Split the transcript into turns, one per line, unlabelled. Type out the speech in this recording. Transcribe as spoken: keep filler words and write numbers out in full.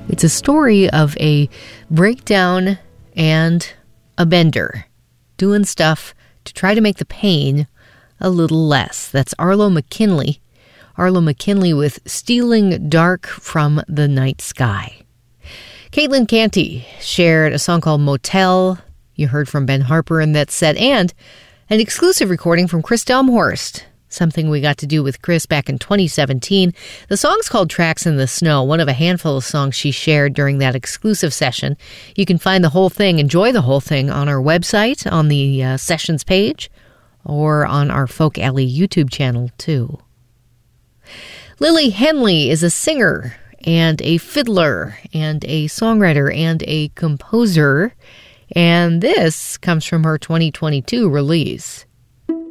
It's a story of a breakdown and a bender doing stuff to try to make the pain a little less. That's Arlo McKinley. Arlo McKinley with Stealing Dark from the Night Sky. Caitlin Canty shared a song called Motel. You heard from Ben Harper in that set, and an exclusive recording from Chris Delmhorst, something we got to do with Chris back in twenty seventeen. The song's called Tracks in the Snow, one of a handful of songs she shared during that exclusive session. You can find the whole thing, enjoy the whole thing on our website, on the uh, sessions page, or on our Folk Alley YouTube channel, too. Lily Henley is a singer and a fiddler and a songwriter and a composer, and this comes from her twenty twenty-two release.